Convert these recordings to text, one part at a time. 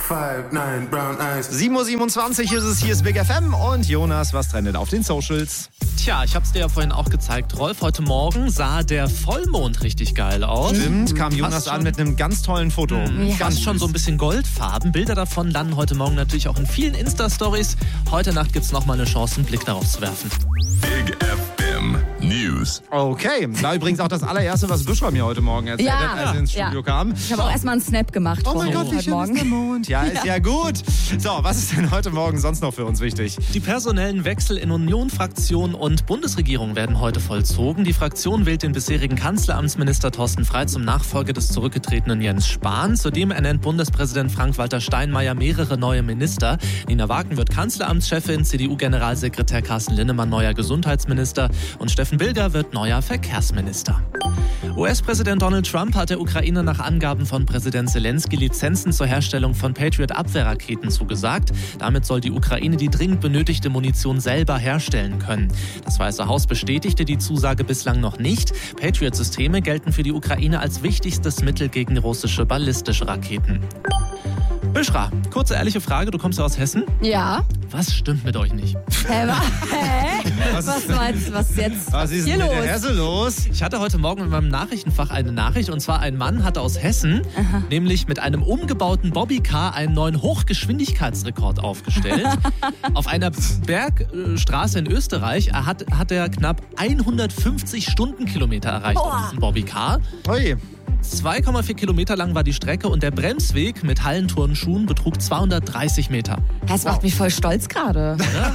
5'9" brown eyes. 7:27 Uhr ist es, hier ist Big FM und Jonas, was trendet auf den Socials? Tja, ich hab's dir ja vorhin auch gezeigt, Rolf. Heute Morgen sah der Vollmond richtig geil aus. Stimmt, kam Jonas an mit einem ganz tollen Foto. Ganz schon so ein bisschen Goldfarben. Bilder davon landen heute Morgen natürlich auch in vielen Insta-Stories. Heute Nacht gibt's nochmal eine Chance, einen Blick darauf zu werfen. Big FM News. Okay, da übrigens auch das allererste, was Büschra mir heute Morgen erzählt hat, als er ins Studio kam. Ich habe auch erstmal einen Snap gemacht. Oh mein Gott, wie heute schön Morgen. ist der Mond. Ja, ist ja gut. So, was ist denn heute Morgen sonst noch für uns wichtig? Die personellen Wechsel in Union, Fraktion und Bundesregierung werden heute vollzogen. Die Fraktion wählt den bisherigen Kanzleramtsminister Thorsten Frey zum Nachfolger des zurückgetretenen Jens Spahn. Zudem ernennt Bundespräsident Frank-Walter Steinmeier mehrere neue Minister. Nina Wagen wird Kanzleramtschefin, CDU-Generalsekretär Carsten Linnemann neuer Gesundheitsminister und Steffen Bilger wird neuer Verkehrsminister. US-Präsident Donald Trump hat der Ukraine nach Angaben von Präsident Zelensky Lizenzen zur Herstellung von Patriot-Abwehrraketen zugesagt. Damit soll die Ukraine die dringend benötigte Munition selber herstellen können. Das Weiße Haus bestätigte die Zusage bislang noch nicht. Patriot-Systeme gelten für die Ukraine als wichtigstes Mittel gegen russische ballistische Raketen. Büschra, kurze ehrliche Frage, du kommst ja aus Hessen. Ja. Was stimmt mit euch nicht? Hä? Was meinst du, was jetzt? Was ist hier denn mit los? der Hesse los? Ich hatte heute Morgen in meinem Nachrichtenfach eine Nachricht, und zwar ein Mann hatte aus Hessen nämlich mit einem umgebauten Bobbycar einen neuen Hochgeschwindigkeitsrekord aufgestellt. Auf einer Bergstraße in Österreich hat er knapp 150 Stundenkilometer erreicht auf diesem Bobbycar. Ui. 2,4 Kilometer lang war die Strecke und der Bremsweg mit Hallenturnschuhen betrug 230 Meter. Das macht mich voll stolz gerade.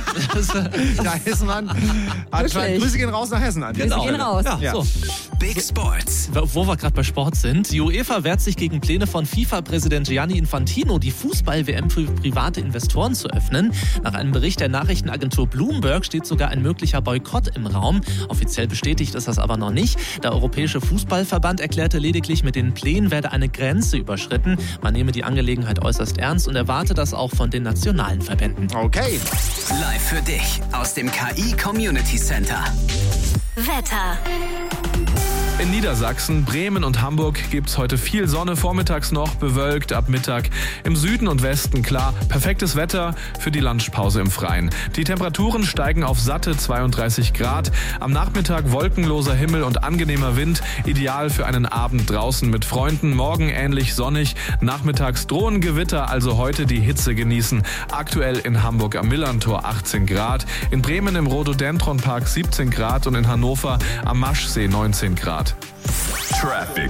Da ist man. Grüße gehen raus nach Hessen an. Grüße gehen raus. Ja, so. Big Sports. Wo wir gerade bei Sport sind. Die UEFA wehrt sich gegen Pläne von FIFA-Präsident Gianni Infantino, die Fußball-WM für private Investoren zu öffnen. Nach einem Bericht der Nachrichtenagentur Bloomberg steht sogar ein möglicher Boykott im Raum. Offiziell bestätigt ist das aber noch nicht. Der Europäische Fußballverband erklärte lediglich, mit den Plänen werde eine Grenze überschritten. Man nehme die Angelegenheit äußerst ernst und erwarte das auch von den nationalen Verbänden. Okay. Live für dich aus dem KI Community Center. Wetter. In Niedersachsen, Bremen und Hamburg gibt's heute viel Sonne, vormittags noch bewölkt, ab Mittag im Süden und Westen klar. Perfektes Wetter für die Lunchpause im Freien. Die Temperaturen steigen auf satte 32 Grad. Am Nachmittag wolkenloser Himmel und angenehmer Wind. Ideal für einen Abend draußen mit Freunden. Morgen ähnlich sonnig. Nachmittags drohen Gewitter, also heute die Hitze genießen. Aktuell in Hamburg am Millerntor 18 Grad. In Bremen im Rhododendronpark 17 Grad und in Hannover am Maschsee 19 Grad. Traffic.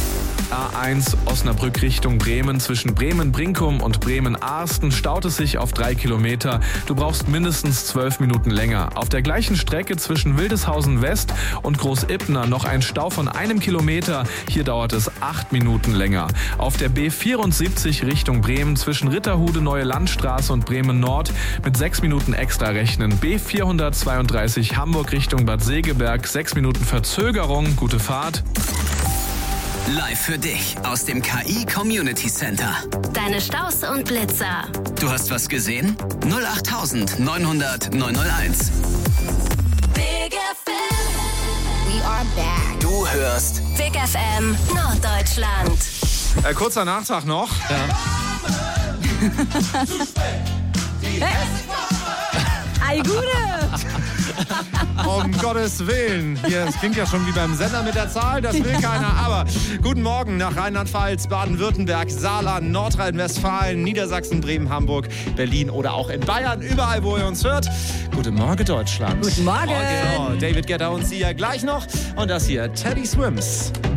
A1 Osnabrück Richtung Bremen. Zwischen Bremen-Brinkum und Bremen-Arsten staut es sich auf 3 Kilometer. Du brauchst mindestens 12 Minuten länger. Auf der gleichen Strecke zwischen Wildeshausen West und Großibner noch ein Stau von 1 Kilometer. Hier dauert es 8 Minuten länger. Auf der B74 Richtung Bremen zwischen Ritterhude, Neue Landstraße und Bremen Nord mit 6 Minuten extra rechnen. B432 Hamburg Richtung Bad Segeberg. 6 Minuten Verzögerung. Gute Fahrt. Live für dich aus dem KI Community Center. Deine Staus und Blitzer. Du hast was gesehen? 08900 901. Big FM. We are back. Du hörst Big FM Norddeutschland. Kurzer Nachtrag noch. Ei, Gude! Um Gottes Willen. Hier, es klingt ja schon wie beim Sender mit der Zahl, das will keiner. Aber guten Morgen nach Rheinland-Pfalz, Baden-Württemberg, Saarland, Nordrhein-Westfalen, Niedersachsen, Bremen, Hamburg, Berlin oder auch in Bayern. Überall, wo ihr uns hört. Guten Morgen, Deutschland. Guten Morgen. So, David Guetta und Sia gleich noch. Und das hier, Teddy Swims.